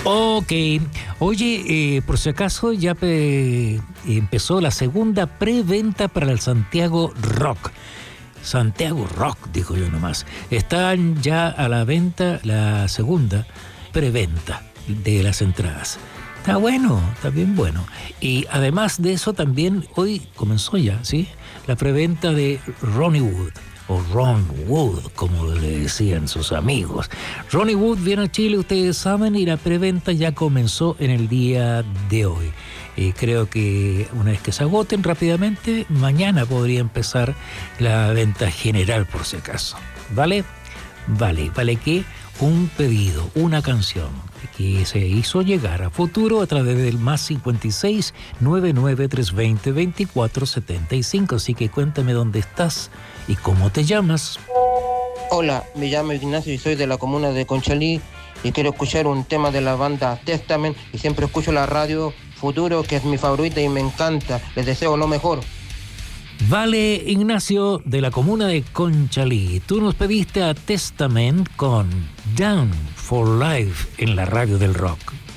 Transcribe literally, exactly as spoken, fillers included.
Ok. Oye, eh, por si acaso ya pe- empezó la segunda preventa para el Santiago Rock. Santiago Rock, dijo yo nomás. Están ya a la venta la segunda preventa de las entradas. Está bueno, está bien bueno. Y además de eso también hoy comenzó ya, ¿sí? La preventa de Ronnie Wood, o Ron Wood, como le decían sus amigos. Ronnie Wood viene a Chile, ustedes saben, y la preventa ya comenzó en el día de hoy. Eh, creo que una vez que se agoten rápidamente, mañana podría empezar la venta general, por si acaso. ¿Vale? Vale, vale que un pedido, una canción que se hizo llegar a futuro a través del más cincuenta y seis, noventa y nueve, trescientos veinte, veinticuatro setenta y cinco. Así que cuéntame dónde estás y cómo te llamas. Hola, me llamo Ignacio y soy de la comuna de Conchalí y quiero escuchar un tema de la banda Testament y siempre escucho la radio Futuro, que es mi favorita y me encanta. Les deseo lo mejor. Vale, Ignacio, de la comuna de Conchalí. Tú nos pediste a Testament con Down for Life en la radio del rock.